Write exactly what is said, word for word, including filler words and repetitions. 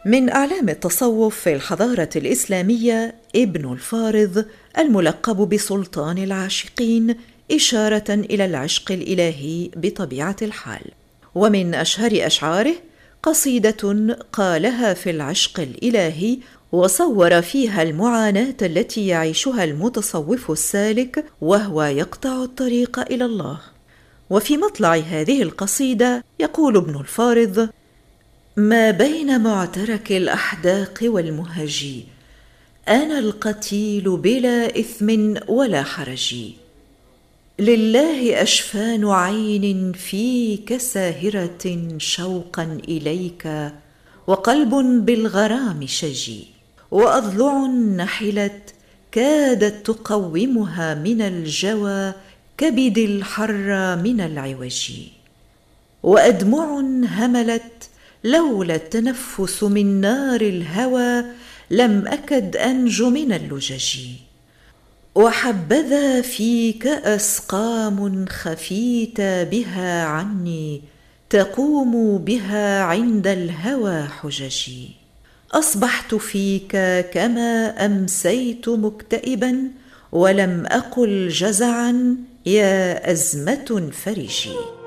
من أعلام التصوف في الحضارة الإسلامية ابن الفارض الملقب بسلطان العاشقين، إشارة إلى العشق الإلهي بطبيعة الحال. ومن أشهر أشعاره قصيدة قالها في العشق الإلهي، وصور فيها المعاناة التي يعيشها المتصوف السالك وهو يقطع الطريق إلى الله. وفي مطلع هذه القصيدة يقول ابن الفارض: ما بين معترك الأحداق والمهج، أنا القتيل بلا إثم ولا حرج. لله أشفان عين فيك ساهرة شوقا إليك، وقلب بالغرام شجي. وأضلع نحلت كادت تقومها من الجوى، كبد الحر من العوج. وأدمع هملت لولا التنفس من نار الهوى، لم أكد أنج من اللجج. وحبذا فيك أسقام خفيت بها عني، تقوم بها عند الهوى حججي. أصبحت فيك كما أمسيت مكتئبا، ولم أقل جزعا يا أزمة فرجي.